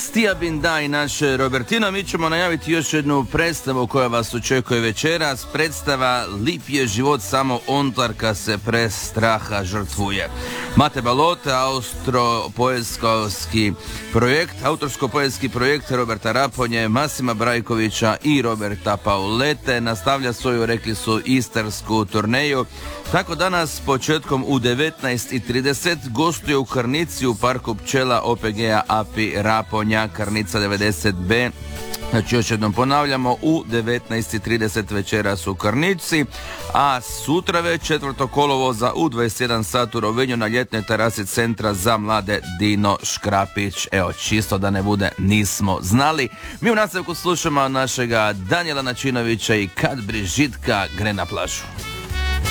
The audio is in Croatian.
Stija Binda i naš Robertino, mi ćemo najaviti još jednu predstavu koja vas očekuje večeras. Predstava Lip je život samo ontarka se pre straha žrtvuje. Mate Balota, autorsko-poetski projekt Roberta Raponje, Masima Brajkovića i Roberta Paulete nastavlja svoju, rekli su, istarsku turneju. Tako danas početkom u 19:30 gostuje u Karnici u parku pčela OPG-a API Raponja, Karnica 90B. Znači još jednom ponavljamo, u 19:30 večeras u Karnici, a sutra već 4. kolovoza u 21 sat u Rovinju na ljetnoj terasi Centra za mlade Dino Škrapić. Evo, čisto da ne bude nismo znali. Mi u nastavku slušamo našega Danijela Načinovića i Kad Brižitka gre na plažu.